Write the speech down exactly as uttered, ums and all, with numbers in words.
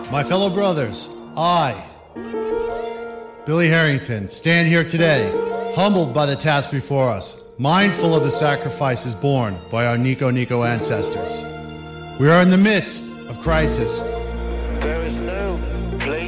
My fellow brothers, I, Billy Harrington, stand here today, humbled by the task before us, mindful of the sacrifices borne by our Nico Nico ancestors. We are in the midst of crisis. There is no